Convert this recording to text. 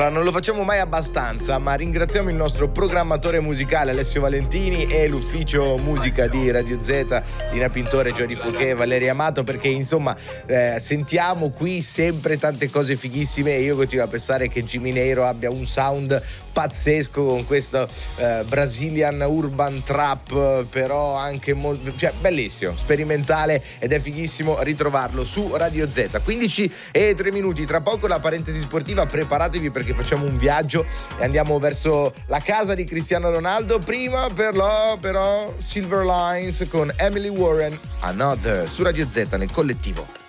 Allora, non lo facciamo mai abbastanza, ma ringraziamo il nostro programmatore musicale Alessio Valentini e l'ufficio musica di Radio Z, Dina Pintore, Jody Fouquet, Valeria Amato, perché insomma sentiamo qui sempre tante cose fighissime e io continuo a pensare che Jimmy Neiro abbia un sound pazzesco con questo Brazilian Urban Trap, però anche molto, cioè bellissimo, sperimentale, ed è fighissimo ritrovarlo su Radio Z. 15:03, tra poco la parentesi sportiva, preparatevi perché facciamo un viaggio e andiamo verso la casa di Cristiano Ronaldo. Prima però Silver Lines con Emily Warren, Another, su Radio Z nel collettivo.